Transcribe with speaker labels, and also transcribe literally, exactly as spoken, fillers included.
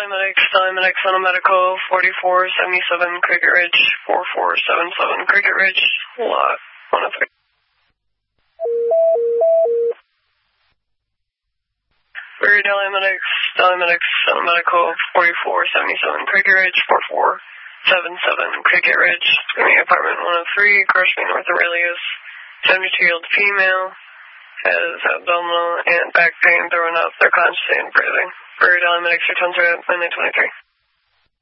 Speaker 1: Medics, Delhi Medics, Center Medical, forty-four seventy-seven, Cricket Ridge, four four seven seven, Cricket Ridge, lot one oh three. We're Delhi Medics, Delhi Medics, Center Medical, forty-four seventy-seven, Cricket Ridge, four four seven seven, Cricket Ridge, screaming apartment one oh three, Carson North Aurelius, seventy-two-year-old female, has abdominal and back pain, throwing up, they're conscious and breathing. For Delhi Medics, your tons are at nine twenty-three.